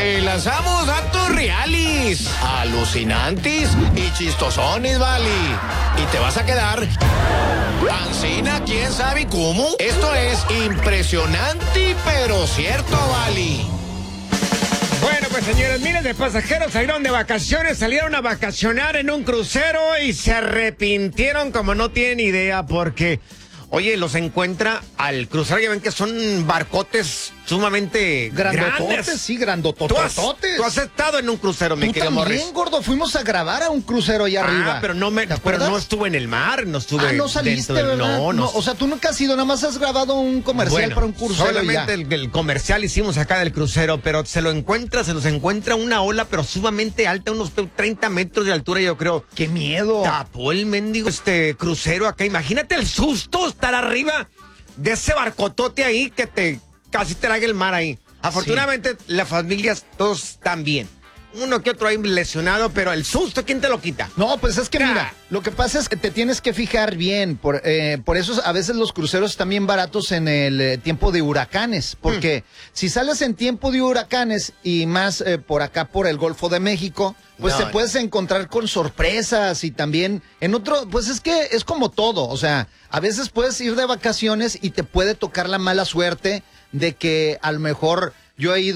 Te lanzamos datos reales, alucinantes y chistosones, vale. Y te vas a quedar pancina, quién sabe cómo. Esto es impresionante, pero cierto, vale. Bueno, pues señores, miles de pasajeros salieron de vacaciones, salieron a vacacionar en un crucero y se arrepintieron como no tienen idea porque, oye, los encuentra al crucero, ya ven que son barcotes sumamente grandes. Sí, grandotototes. Tú has estado en un crucero, mi querido Morris. También, gordo, fuimos a grabar a un crucero allá arriba. Pero no estuve en el mar, no estuve no saliste, ¿verdad? No, o sea, tú nunca has ido, nada más has grabado un comercial para un crucero. Solamente el comercial hicimos acá del crucero, pero se los encuentra una ola, pero sumamente alta, unos 30 metros de altura, yo creo. ¡Qué miedo! Tapó el mendigo crucero acá. Imagínate el susto estar arriba de ese barcotote ahí que casi te traga el mar ahí. Afortunadamente, las familias todos están bien. Uno que otro ahí lesionado, pero el susto, ¿quién te lo quita? No, pues es que mira, lo que pasa es que te tienes que fijar bien. Por eso a veces los cruceros están bien baratos en el tiempo de huracanes. Porque si sales en tiempo de huracanes y más por acá por el Golfo de México, pues te puedes encontrar con sorpresas y también en otro, pues es que es como todo. O sea, a veces puedes ir de vacaciones y te puede tocar la mala suerte de que a lo mejor yo he ido